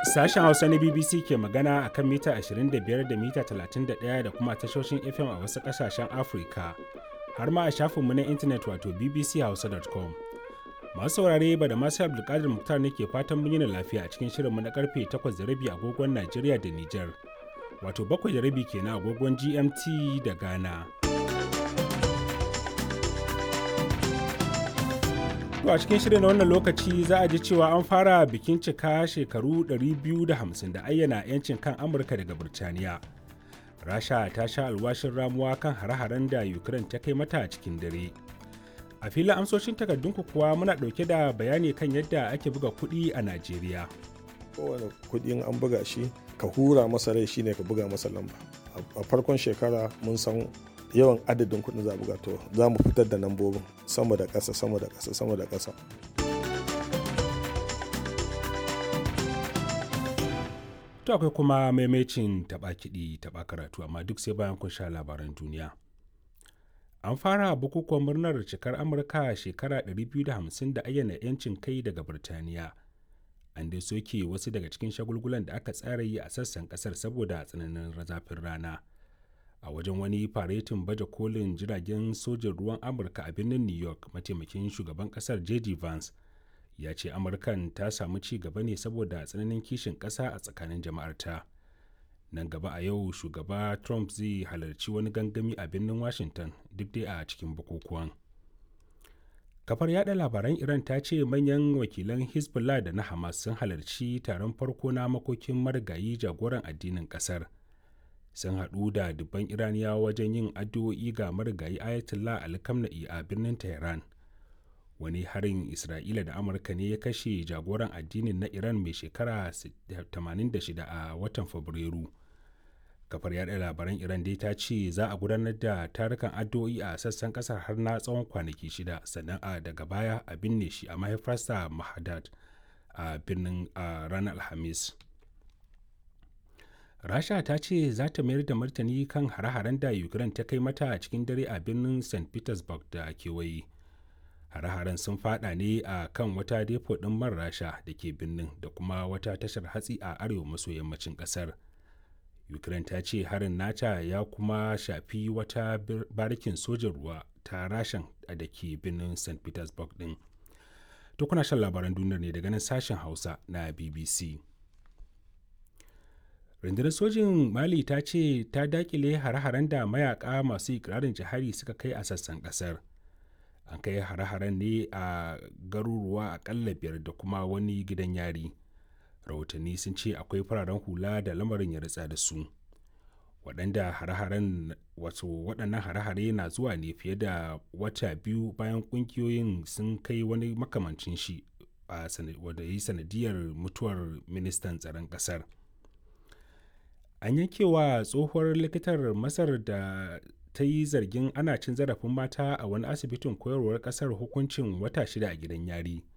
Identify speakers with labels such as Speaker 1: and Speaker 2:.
Speaker 1: Sashen Hausa na BBC ke magana a kan mita 25 da mita 31 da kuma tashoshin FM a wasu ƙasashen Afirka, har ma a shafinmu na intanet wato bbchausa.com. Masu saurare ba da masu Abdulkadir Muktar ne ke fatan mun yi lafiya a cikin shirinmu na karfe 8:30 agogon Najeriya da Nijar, wato 7:30 kenan agogon GMT da Ghana. To a cikin shirin na wannan lokaci za a ji cewa an fara bikin cika shekaru 250 da ayyana 'yancin kan Amurka daga Birtaniya. Rasha ta sha alwashin ramuwa kan hare-haren da Ukraine ta kai mata cikin dare. A filin amsoshin takardunku kuwa muna ɗauke da bayani kan yadda ake buga kuɗi a Najeriya.
Speaker 2: Kowane kuɗin an buga shi, ka hura masa rai shine ka buga masa lamba. A farkon shekara mun san yawan adadin kuɗin za buga, to za mu fitar da lambobin sama da ƙasa sama da ƙasa sama da ƙasa.
Speaker 1: To akwai kuma maimacin taɓa kiɗi taɓa karatu, amma duk sai bayan kun sha labaran duniya. An fara bukukuwan murnar cikar Amurka shekara 250 da ayyana 'yancin kai daga Birtaniya. An dai soke wasu daga cikin shagulgulan da aka tsara yi a sassan ƙasar saboda tsananin zafin rana. A wajen wani faretin baje kolin jiragen sojin ruwan Amurka a birnin New York, mataimakin shugaban ƙasar J.D. Vance ya ce Amurkan ta samu ci gaba ne saboda tsananin kishin ƙasa a tsakanin jama'arta. Nan gaba a yau shugaba Trump zai halarci wani gangami a birnin Washington duk dai a cikin bukukuwan. Kafar yada labaran Iran ta ce manyan wakilan Hezbollah da na Hamas sun halarci taron farko na makokin marigayi jagoran addinin kasar. Sun haɗu da dubban Iraniyawa wajen yin addu'o'i ga marigayi Ayatollah Ali Khamenei a birnin Tehran. Wani harin Isra'ila da Amurka ne ya kashe jagoran addinin na Iran mai shekara 86 a watan Fabrairu. Kafar yada labaran Iran dai ta ce za a gudanar da tarukan addu'o'i a sassan kasar har na tsawon kwanaki 6, sannan daga baya a binne shi a mahaifarsa Mashhad a birnin ranar Alhamis. Rasha ta ce za ta mayar da martani kan hare-haren da Ukraine ta kai mata a cikin dare a birnin St. Petersburg da kewaye. Hare-haren sun fada ne a kan wata depo ɗin man Rasha da ke birnin da kuma wata tashar hatsi a arewa maso yammacin ƙasar. Ukraine ta ce harin nata ya kuma shafi wata barikin sojan ruwa ta Rashan da ke birnin St. Petersburg din. To kuna shan labaran duniyar ne daga nan sashen Hausa na BBC. Rundunar sojin Mali ta ce ta dakile hare-haren da mayaka masu ikirarin jihadi suka kai a sassan kasar. An kai hare-haren ne a garuruwa akalla 5 da kuma wani gidan yari. Rahotanni sun ce akwai fararen hula da lamarin ya ritsa da su. Waɗannan hare-hare na zuwa ne fiye da wata biyu bayan ƙungiyoyin sun kai wani makamancin shi wadda yi sanadiyar mutuwar ministan tsaron ƙasar. An yankewa tsohuwar likitar Masar da ta yi zargin ana cin zarafin mata a wani asibitin koyarwar ƙasar hukuncin wata 6 a gidan yari.